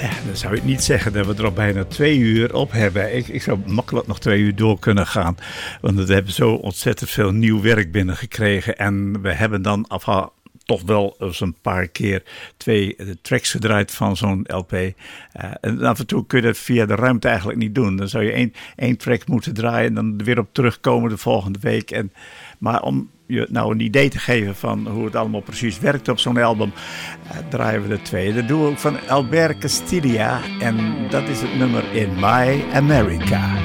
Dan zou ik niet zeggen dat we er al bijna 2 uur op hebben. Ik zou makkelijk nog 2 uur door kunnen gaan. Want we hebben zo ontzettend veel nieuw werk binnengekregen. En we hebben dan toch wel eens een paar keer 2 tracks gedraaid van zo'n LP. En af en toe kun je dat via de ruimte eigenlijk niet doen. Dan zou je één track moeten draaien en dan weer op terugkomen de volgende week. Maar om je nou een idee te geven van hoe het allemaal precies werkt op zo'n album, draaien we er 2. Dat doen we ook van Albert Castiglia en dat is het nummer In My America.